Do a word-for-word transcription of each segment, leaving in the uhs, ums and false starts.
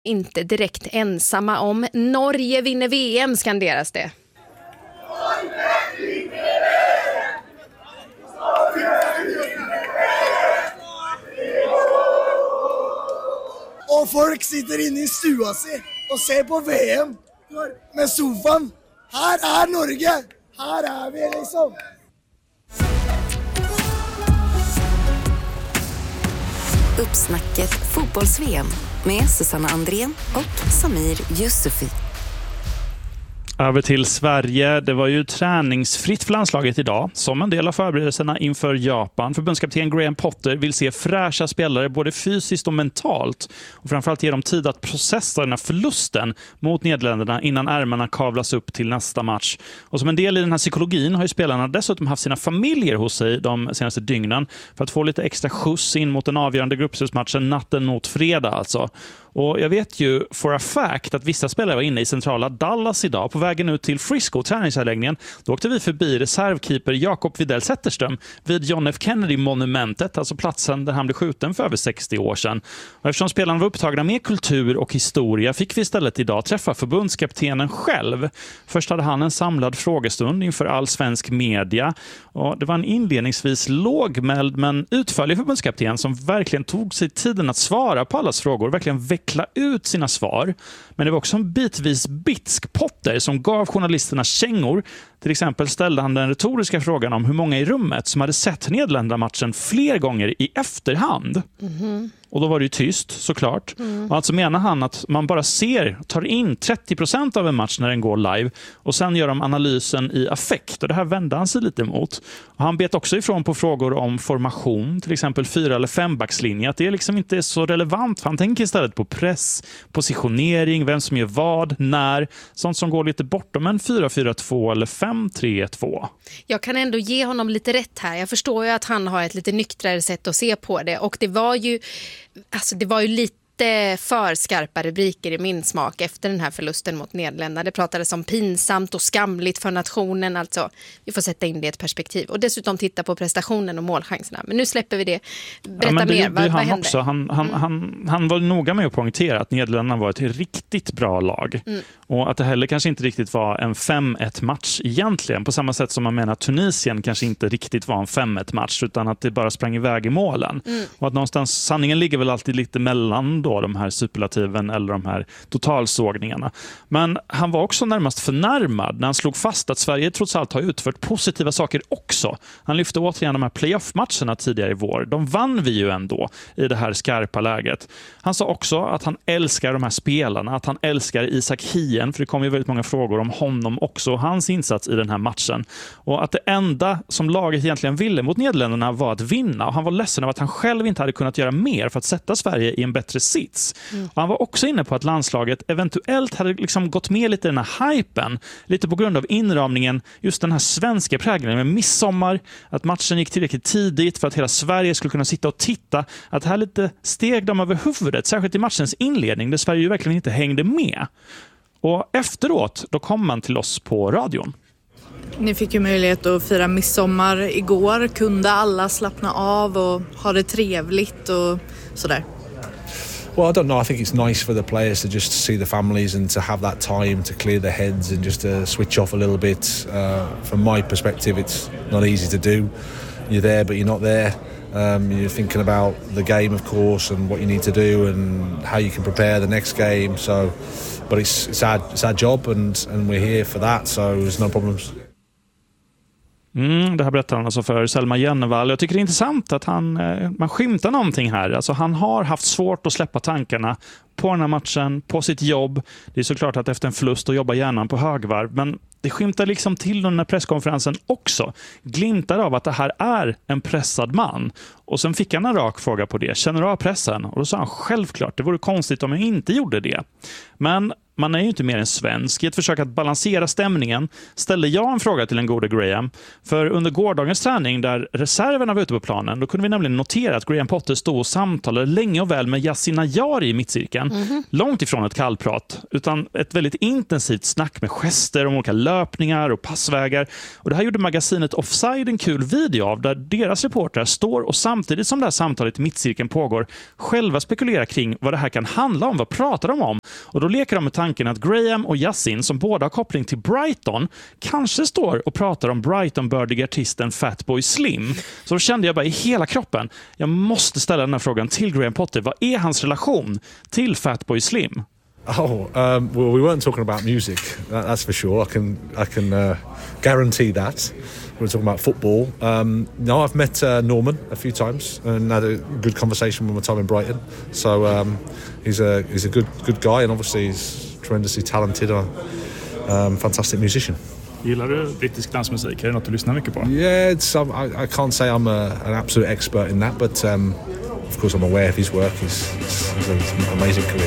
inte direkt ensamma om. Norge vinner V M, skanderas det. Och folk sitter inne i stua sig och ser på V M med soffan. Här är Norge, här är vi liksom. Uppsnacket fotbolls-V M med Susanna Andrén och Samir Yusufi. Över till Sverige. Det var ju träningsfritt för landslaget idag. Som en del av förberedelserna inför Japan. Förbundskapten Graham Potter vill se fräscha spelare både fysiskt och mentalt. Och framförallt ge dem tid att processa den här förlusten mot Nederländerna innan ärmarna kavlas upp till nästa match. Och som en del i den här psykologin har ju spelarna dessutom haft sina familjer hos sig de senaste dygnen. För att få lite extra skjuts in mot den avgörande gruppspelsmatchen natten mot fredag alltså. Och jag vet ju for a fact att vissa spelare var inne i centrala Dallas idag på vägen ut till Frisco, träningsanläggningen. Då åkte vi förbi reservkeeper Jakob Widell Zetterström vid John F. Kennedy-monumentet, alltså platsen där han blev skjuten för över sextio år sedan. Och eftersom spelarna var upptagna med kultur och historia fick vi istället idag träffa förbundskaptenen själv. Först hade han en samlad frågestund inför all svensk media. Och det var en inledningsvis lågmäld men utförlig förbundskapten som verkligen tog sig tiden att svara på allas frågor, verkligen veckla ut sina svar. Men det var också en bitvis bitsk Potter som gav journalisterna kängor. Till exempel ställde han den retoriska frågan om hur många i rummet som hade sett Nederländermatchen fler gånger i efterhand. Mm-hmm. Och då var det ju tyst, såklart. Mm. Och alltså menar han att man bara ser, tar in trettio procent av en match när den går live och sen gör de analysen i affekt. Och det här vände han sig lite emot. Och han bet också ifrån på frågor om formation, till exempel fyra- eller fembackslinje. Att det liksom inte är så relevant. För han tänker istället på press, positionering, vem som gör vad, när. Sånt som går lite bortom en fyra fyra två eller fem tre två. Jag kan ändå ge honom lite rätt här. Jag förstår ju att han har ett lite nyktrare sätt att se på det. Och det var ju, alltså det var ju lite för skarpa rubriker i min smak efter den här förlusten mot Nederländerna. Det pratades om pinsamt och skamligt för nationen. Alltså, vi får sätta in det i ett perspektiv. Och dessutom titta på prestationen och målchanserna. Men nu släpper vi det. Berätta ja, men det, mer. Det, vad, vad han, hände? Också. Han, han, mm. han, han var noga med att poängtera att Nederländerna var ett riktigt bra lag. Mm. Och att det heller kanske inte riktigt var en fem ett match egentligen. På samma sätt som man menar att Tunisien kanske inte riktigt var en fem ett match. Utan att det bara sprang iväg i målen. Mm. Och att någonstans, sanningen ligger väl alltid lite mellan då de här superlativen eller de här totalsågningarna. Men han var också närmast förnärmad när han slog fast att Sverige trots allt har utfört positiva saker också. Han lyfte återigen de här playoff-matcherna tidigare i vår. De vann vi ju ändå i det här skarpa läget. Han sa också att han älskar de här spelarna, att han älskar Isak Hien, för det kom ju väldigt många frågor om honom också, hans insats i den här matchen. Och att det enda som laget egentligen ville mot Nederländerna var att vinna. Och han var ledsen av att han själv inte hade kunnat göra mer för att sätta Sverige i en bättre sits. Mm. Och han var också inne på att landslaget eventuellt hade liksom gått med lite i den här hypen, lite på grund av inramningen, just den här svenska prägeln med midsommar, att matchen gick tillräckligt tidigt för att hela Sverige skulle kunna sitta och titta, att det här lite steg dem över huvudet, särskilt i matchens inledning där Sverige ju verkligen inte hängde med. Och efteråt, då kom man till oss på radion. Ni fick ju möjlighet att fira midsommar igår. Kunde alla slappna av och ha det trevligt och sådär? Well, I don't know. I think it's nice for the players to just see the families and to have that time to clear their heads and just to switch off a little bit. Uh, from my perspective, it's not easy to do. You're there, but you're not there. Um, you're thinking about the game, of course, and what you need to do and how you can prepare the next game. So, but it's it's our it's our job, and and we're here for that. So there's no problems. Mm, det här berättar han alltså för Selma Jennevall. Jag tycker det är intressant att han, man skymtar någonting här. Alltså han har haft svårt att släppa tankarna på den här matchen, på sitt jobb. Det är såklart att efter en förlust då jobbar hjärnan på högvarv. Men det skymtar liksom till den här presskonferensen också. Glimtar av att det här är en pressad man. Och sen fick han en rak fråga på det. Känner du av pressen? Och då sa han självklart, det vore konstigt om jag inte gjorde det. Men man är ju inte mer än svensk. I ett försök att balansera stämningen ställde jag en fråga till en gode Graham. För under gårdagens träning där reserverna var ute på planen, då kunde vi nämligen notera att Graham Potter stod och samtalade länge och väl med Yasin Ayari i mittcirkeln. Mm-hmm. Långt ifrån ett kallprat, utan ett väldigt intensivt snack med gester om olika löpningar och passvägar. Och det här gjorde magasinet Offside en kul video av där deras reportrar står och samtalar samtidigt som det här samtalet i mittcirkeln pågår själva spekulerar kring vad det här kan handla om, vad pratar de om? Och då leker de med tanken att Graham och Yasin, som båda har koppling till Brighton, kanske står och pratar om Brighton-bördiga artisten Fatboy Slim. Så då kände jag bara i hela kroppen, jag måste ställa den här frågan till Graham Potter. Vad är hans relation till Fatboy Slim? Oh, um, well, we weren't talking about music, that, that's for sure. I can, I can uh, guarantee that. We were talking about football. Um, no, I've met uh, Norman a few times and had a good conversation with my time in Brighton. So um, he's a he's a good good guy, and obviously he's tremendously talented and um, fantastic musician. Gillar du brittisk dansmusik? Är det något du lyssnar mycket på? Yeah, it's, um, I, I can't say I'm a, an absolute expert in that, but um, of course I'm aware of his work. He's, he's, he's an amazing career.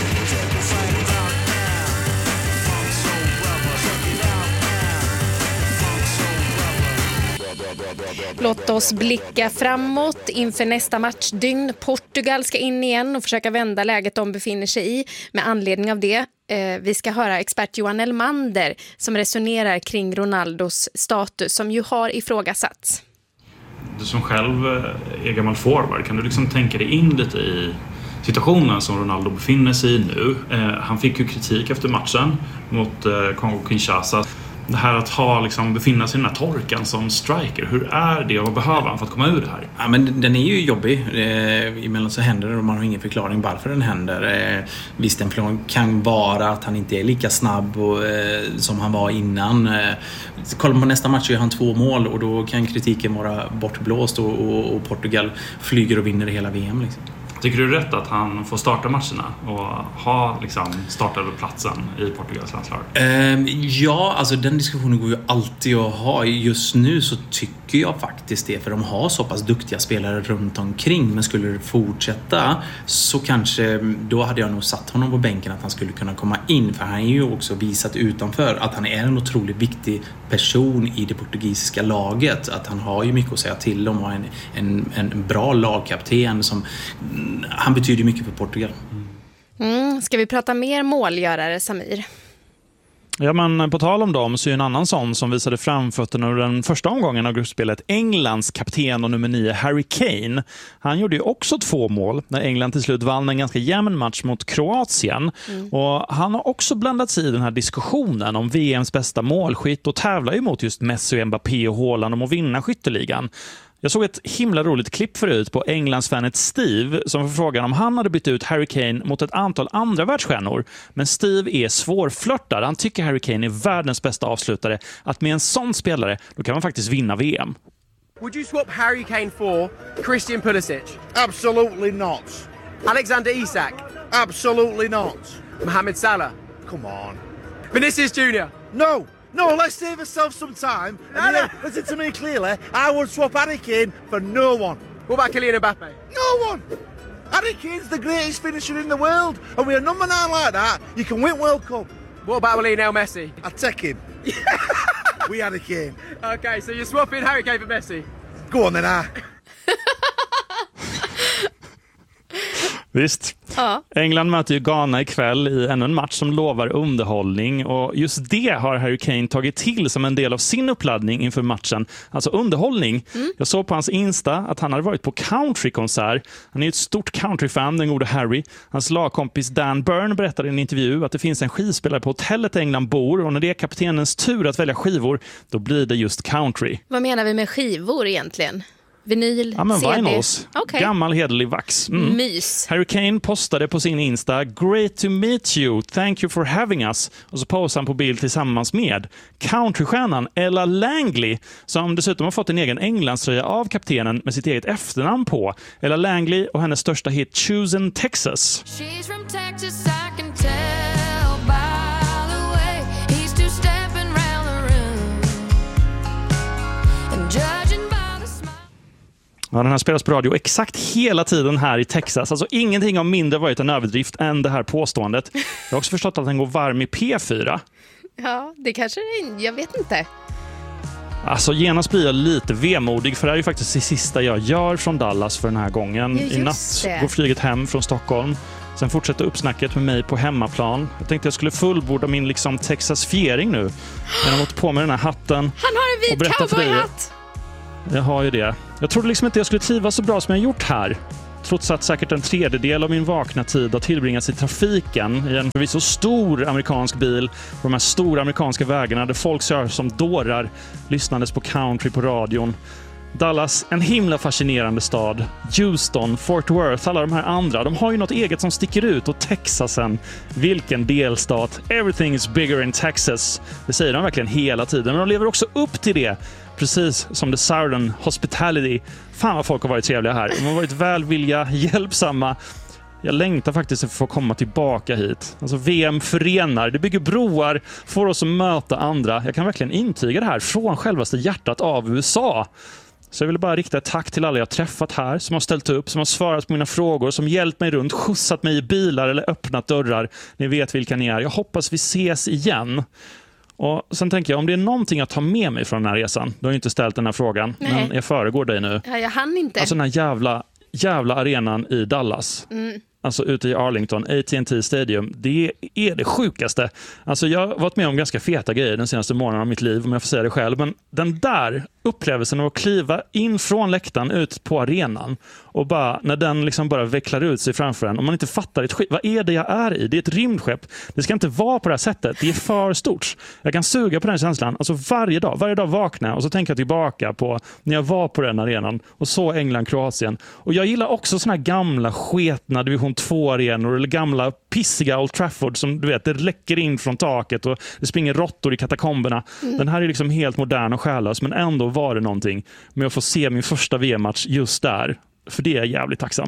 Låt oss blicka framåt inför nästa matchdygn. Portugal ska in igen och försöka vända läget de befinner sig i. Med anledning av det, eh, vi ska höra expert Johan Elmander som resonerar kring Ronaldos status som ju har ifrågasatts. Du som själv är gammal forward, kan du liksom tänka dig in lite i situationen som Ronaldo befinner sig i nu? Eh, han fick ju kritik efter matchen mot eh, Kongo-Kinshasa. Det här att ha, liksom, befinna sig i den här torkan som striker, hur är det och vad behöver han för att komma ur det här? Ja, men den är ju jobbig. Eh, emellan så händer det och man har ingen förklaring varför den händer. Eh, visst, en förklaring kan vara att han inte är lika snabb och, eh, som han var innan. Eh, kollar man på nästa match så gör han två mål och då kan kritiken vara bortblåst och, och, och Portugal flyger och vinner hela V M. Liksom. Tycker du rätt att han får starta matcherna och ha liksom, starta över platsen i Portugals landslag? Um, ja, alltså den diskussionen går ju alltid att ha. Just nu så tycker jag faktiskt det, för de har så pass duktiga spelare runt omkring. Men skulle det fortsätta så kanske, då hade jag nog satt honom på bänken att han skulle kunna komma in. För han är ju också visat utanför att han är en otroligt viktig person i det portugisiska laget. Att han har ju mycket att säga till om och en, en, en bra lagkapten som... Han betyder mycket för Portugal. Mm, ska vi prata mer målgörare, Samir? Ja, men på tal om dem så är en annan sån som visade framfötterna under den första omgången av gruppspelet Englands kapten och nummer nio Harry Kane. Han gjorde ju också två mål när England till slut vann en ganska jämn match mot Kroatien. Mm. Och han har också blandat sig i den här diskussionen om V M:s bästa målskytt och tävlar ju mot just Messi och Mbappé och Haaland om att vinna skytteligan. Jag såg ett himla roligt klipp förut på Englandsfanet Steve som får frågan om han hade bytt ut Harry Kane mot ett antal andra världsstjärnor. Men Steve är svårflörtad. Han tycker Harry Kane är världens bästa avslutare. Att med en sån spelare, då kan man faktiskt vinna V M. Would you swap Harry Kane for Christian Pulisic? Absolutely not. Alexander Isak? Absolutely not. Mohamed Salah? Come on. Vinicius Junior? No. No, let's save ourselves some time. No, And no. here, listen to me clearly. I would swap Harry Kane for no one. What about Kylian Mbappe? No one. Harry Kane's the greatest finisher in the world. And with a number nine like that, you can win World Cup. What about Lionel Messi? I'd take him. We Harry Kane. Okay, so you're swapping Harry Kane for Messi? Go on then, I. Visst. Ja. England möter ju Ghana ikväll i ännu en match som lovar underhållning och just det har Harry Kane tagit till som en del av sin uppladdning inför matchen. Alltså underhållning. Mm. Jag såg på hans Insta att han hade varit på countrykonsert. Han är ett stort countryfan, den gode Harry. Hans lagkompis Dan Byrne berättade i en intervju att det finns en skivspelare på hotellet England bor och när det är kaptenens tur att välja skivor, då blir det just country. Vad menar vi med skivor egentligen? Vinyl, ja, men C D? Vinyls. Okay. Gammal hederlig vax. Mm. Mys. Harry Kane postade på sin Insta "Great to meet you, thank you for having us" och så posade han på bild tillsammans med countrystjärnan Ella Langley som dessutom har fått en egen Englandströja av kaptenen med sitt eget efternamn på. Ella Langley och hennes största hit Choosing Texas. She's from Texas, I can tell by the way he's two-stepping round the room and judging. Ja, den här spelas på radio exakt hela tiden här i Texas. Alltså ingenting har mindre varit en överdrift än det här påståendet. Jag har också förstått att den går varm i P fyra. Ja, det kanske är, jag vet inte. Alltså genast blir jag lite vemodig för det är ju faktiskt det sista jag gör från Dallas för den här gången. I natt det. Går flyget hem från Stockholm. Sen fortsätter uppsnacket med mig på hemmaplan. Jag tänkte jag skulle fullborda min liksom Texas-fiering nu. Jag har gått på med den här hatten. Han har en vit cowboyhatt! jag har ju det. Jag trodde liksom inte jag skulle trivas så bra som jag gjort här. Trots att säkert en tredjedel av min vakna tid har tillbringats i trafiken i en förvisso stor amerikansk bil på de här stora amerikanska vägarna där folk kör som dårar lyssnandes på country på radion. Dallas, en himla fascinerande stad. Houston, Fort Worth, alla de här andra. De har ju något eget som sticker ut. Och Texasen, vilken delstat. Everything is bigger in Texas. Det säger de verkligen hela tiden. Men de lever också upp till det. Precis som The Southern Hospitality. Fan vad folk har varit trevliga här. De har varit välvilliga, hjälpsamma. Jag längtar faktiskt att få komma tillbaka hit. Alltså V M förenar, det bygger broar, får oss att möta andra. Jag kan verkligen intyga det här från självaste hjärtat av U S A. Så jag vill bara rikta ett tack till alla jag träffat här som har ställt upp, som har svarat på mina frågor, som hjälpt mig runt, skjutsat mig i bilar eller öppnat dörrar. Ni vet vilka ni är. Jag hoppas vi ses igen. Och sen tänker jag, om det är någonting att ta med mig från den här resan, du har ju inte ställt den här frågan, Nej. men jag föregår dig nu. Ja, jag hann inte. Alltså den här jävla, jävla arenan i Dallas. Mm. Alltså ute i Arlington, A T and T Stadium, det är det sjukaste. Alltså jag har varit med om ganska feta grejer den senaste månaden av mitt liv, om jag får säga det själv. Men den där upplevelsen av att kliva in från läktaren ut på arenan och bara, när den liksom bara vecklar ut sig framför en, om man inte fattar ett skit, vad är det jag är i? Det är ett rymdskepp. Det ska inte vara på det här sättet. Det är för stort. Jag kan suga på den känslan. Alltså varje dag, varje dag vaknar jag och så tänker jag tillbaka på när jag var på den arenan och så England, Kroatien. Och jag gillar också såna här gamla sketna division två arenor eller gamla pissiga Old Trafford som du vet, det läcker in från taket och det springer råttor i katakomberna. Mm. Den här är liksom helt modern och själlös, men ändå var det någonting med att få se min första V M-match just där. För det är jag jävligt tacksam.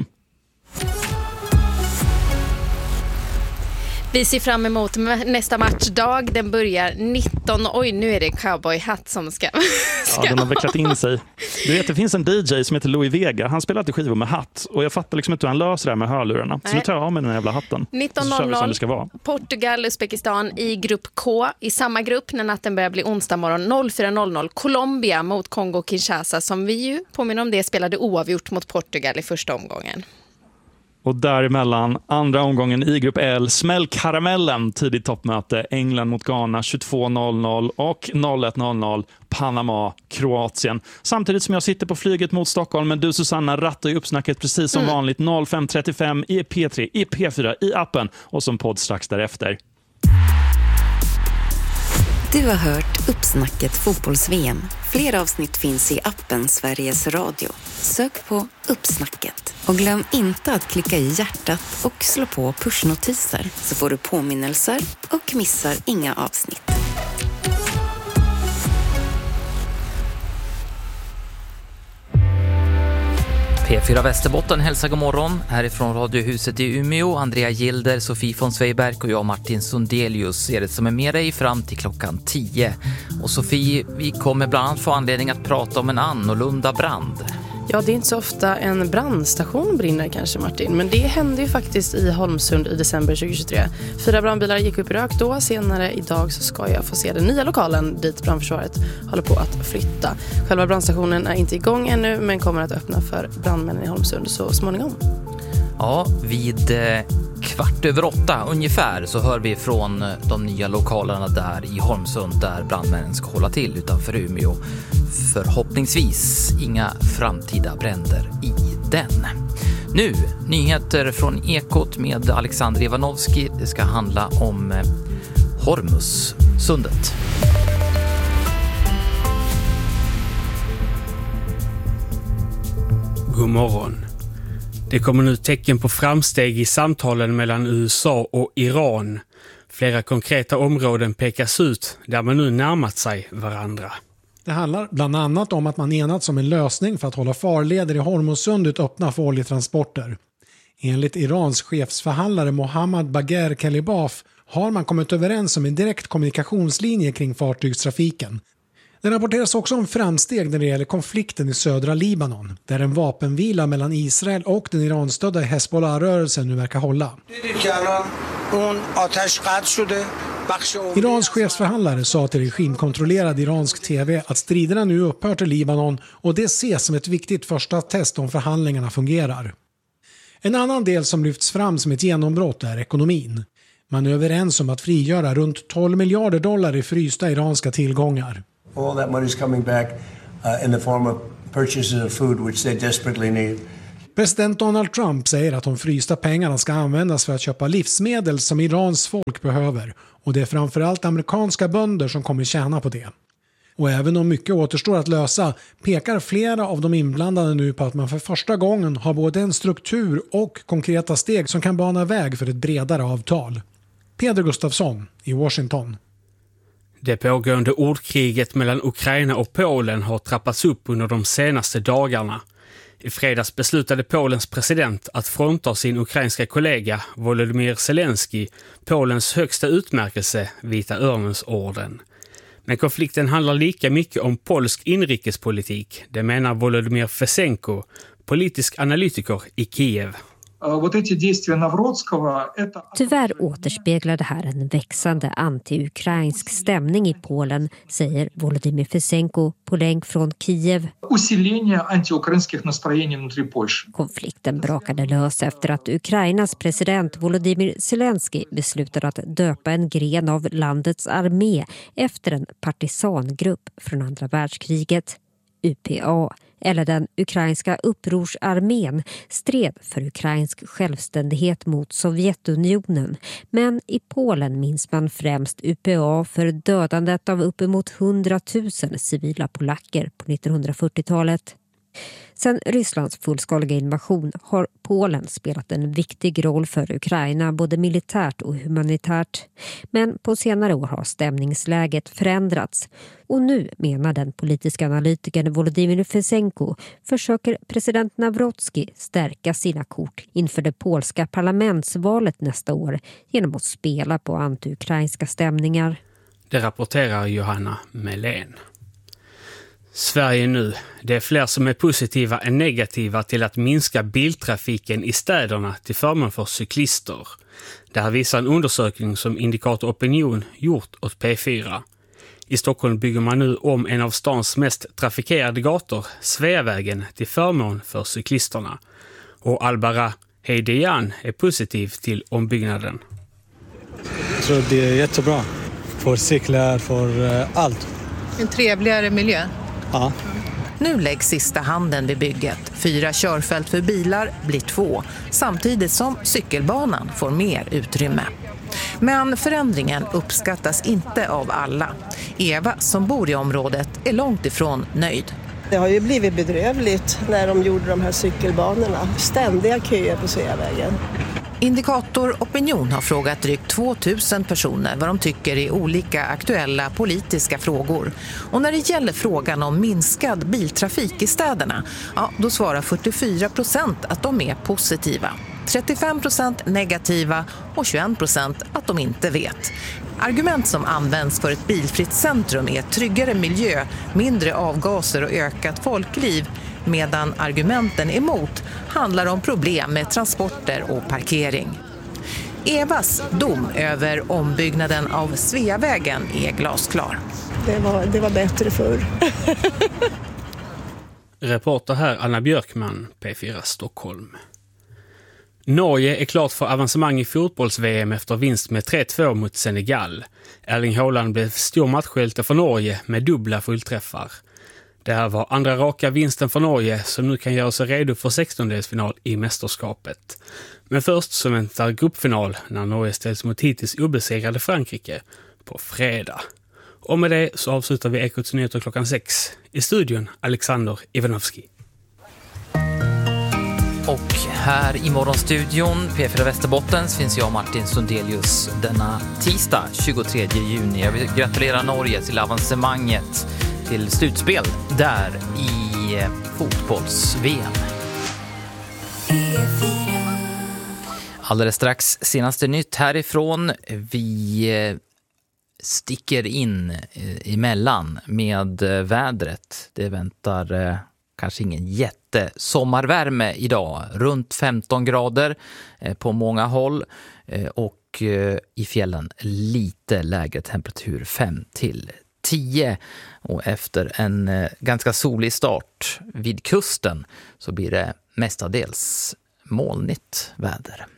Vi ser fram emot nästa matchdag. Den börjar nitton. Oj, nu är det cowboyhatt som ska... ska ja, den har vecklat in sig. Du vet, det finns en D J som heter Louis Vega. Han spelar alltid skivor med hatt. Och jag fattar liksom inte hur han löser det här med hörlurarna. Nej. Så nu tar jag av med den här jävla hatten. nitton noll noll. Portugal, Uzbekistan i grupp K. I samma grupp när natten börjar bli onsdag morgon noll fyra noll noll. Colombia mot Kongo-Kinshasa, som vi ju, påminner om det, spelade oavgjort mot Portugal i första omgången. Och däremellan, andra omgången i grupp L, smällkaramellen, tidigt toppmöte, England mot Ghana tjugotvå noll noll och noll ett noll noll, Panama, Kroatien. Samtidigt som jag sitter på flyget mot Stockholm, men du Susanna rattar ju uppsnacket precis som mm. vanligt noll fem trettiofem i P tre, i P fyra, i appen och som podd strax därefter. Du har hört Uppsnacket fotbolls-V M. Fler avsnitt finns i appen Sveriges Radio. Sök på Uppsnacket. Och glöm inte att klicka i hjärtat och slå på pushnotiser så får du påminnelser och missar inga avsnitt. P fyra Västerbotten hälsar god morgon. Härifrån Radiohuset i Umeå, Andrea Gilder, Sofie von Sveiberg och jag Martin Sundelius är det som är med dig fram till klockan tio. Och Sofie, vi kommer bland annat få anledning att prata om en annorlunda brand. Ja, det är inte så ofta en brandstation brinner kanske, Martin. Men det hände ju faktiskt i Holmsund i december tjugohundratjugotre. Fyra brandbilar gick upp i rök då. Senare idag så ska jag få se den nya lokalen dit brandförsvaret håller på att flytta. Själva brandstationen är inte igång ännu, men kommer att öppna för brandmännen i Holmsund så småningom. Ja, vid eh, kvart över åtta ungefär så hör vi från de nya lokalerna där i Holmsund där brandmännen ska hålla till utanför Umeå. Förhoppningsvis inga framtida bränder i den. Nu, nyheter från Ekot med Alexander Ivanovski. Det ska handla om eh, Hormuzsundet. God morgon. Det kommer nu tecken på framsteg i samtalen mellan U S A och Iran. Flera konkreta områden pekas ut där man nu närmat sig varandra. Det handlar bland annat om att man enats om en lösning för att hålla farleder i Hormuzsundet öppna för oljetransporter. Enligt Irans chefsförhandlare Mohammad Bagher Kalibaf har man kommit överens om en direkt kommunikationslinje kring fartygstrafiken. Det rapporteras också om framsteg när det gäller konflikten i södra Libanon, där en vapenvila mellan Israel och den Iran-stödda Hezbollah-rörelsen nu verkar hålla. Irans chefsförhandlare sa till regimkontrollerad iransk tv att striderna nu upphört i Libanon och det ses som ett viktigt första test om förhandlingarna fungerar. En annan del som lyfts fram som ett genombrott är ekonomin. Man är överens om att frigöra runt tolv miljarder dollar i frysta iranska tillgångar. All that money is coming back uh, in the form of purchases of food which they desperately need. President Donald Trump säger att de frysta pengarna ska användas för att köpa livsmedel som Irans folk behöver, och det är framförallt amerikanska bönder som kommer tjäna på det. Och även om mycket återstår att lösa pekar flera av de inblandade nu på att man för första gången har både en struktur och konkreta steg som kan bana väg för ett bredare avtal. Peder Gustafsson i Washington. Det pågående ordkriget mellan Ukraina och Polen har trappats upp under de senaste dagarna. I fredags beslutade Polens president att frånta sin ukrainska kollega Volodymyr Zelensky Polens högsta utmärkelse, Vita Örnens-orden. Men konflikten handlar lika mycket om polsk inrikespolitik, det menar Volodymyr Fesenko, politisk analytiker i Kiev. Tyvärr återspeglar det här en växande anti-ukrainsk stämning i Polen, säger Volodymyr Fesenko på länk från Kiev. Konflikten brakade lös efter att Ukrainas president Volodymyr Zelensky beslutade att döpa en gren av landets armé efter en partisangrupp från andra världskriget. U P A, eller den ukrainska upprorsarmén, stred för ukrainsk självständighet mot Sovjetunionen. Men i Polen minns man främst U P A för dödandet av uppemot hundratusen civila polacker på nittonhundrafyrtiotalet. Sedan Rysslands fullskaliga invasion har Polen spelat en viktig roll för Ukraina, både militärt och humanitärt. Men på senare år har stämningsläget förändrats. Och nu, menar den politiska analytikern Volodymyr Fesenko, försöker president Nawrocki stärka sina kort inför det polska parlamentsvalet nästa år genom att spela på anti-ukrainska stämningar. Det rapporterar Johanna Melén. Sverige nu. Det är fler som är positiva än negativa till att minska biltrafiken i städerna till förmån för cyklister. Det här visar en undersökning som Indikator Opinion gjort åt P fyra. I Stockholm bygger man nu om en av stans mest trafikerade gator, Sveavägen, till förmån för cyklisterna. Och Albara Heidejan är positiv till ombyggnaden. Jag tror det är jättebra. För cyklar, för uh, allt. En trevligare miljö. Ja. Nu läggs sista handen vid bygget. Fyra körfält för bilar blir två, samtidigt som cykelbanan får mer utrymme. Men förändringen uppskattas inte av alla. Eva, som bor i området, är långt ifrån nöjd. Det har ju blivit bedrövligt när de gjorde de här cykelbanorna. Ständiga köer på Sveavägen. Indikator Opinion har frågat drygt tvåtusen personer vad de tycker i olika aktuella politiska frågor. Och när det gäller frågan om minskad biltrafik i städerna, ja, då svarar fyrtiofyra procent att de är positiva. trettiofem procent negativa och tjugoen procent att de inte vet. Argument som används för ett bilfritt centrum är tryggare miljö, mindre avgaser och ökat folkliv, medan argumenten emot handlar om problem med transporter och parkering. Evas dom över ombyggnaden av Sveavägen är glasklar. Det var, det var bättre förr. Reporter här Anna Björkman, P fyra Stockholm. Norge är klart för avancemang i fotbolls-V M efter vinst med tre två mot Senegal. Erling Haaland blev stor matchhjälte för Norge med dubbla fullträffar. Det här var andra raka vinsten för Norge som nu kan göra sig redo för sextondelsfinal i mästerskapet. Men först så väntar gruppfinal när Norge ställs mot hittills obesegrade Frankrike på fredag. Och med det så avslutar vi Ekots nyheter klockan sex. I studion Alexander Ivanovski. Och här i morgonstudion P fyra Västerbottens finns jag Martin Sundelius denna tisdag tjugotredje juni. Jag vill gratulera Norge till avancemanget till slutspel där i fotbolls-V M. Alldeles strax senaste nytt härifrån. Vi sticker in emellan med vädret. Det väntar kanske ingen jättesommarvärme idag. Runt femton grader på många håll och i fjällen lite lägre temperatur, fem till tio. Och efter en ganska solig start vid kusten så blir det mestadels molnigt väder.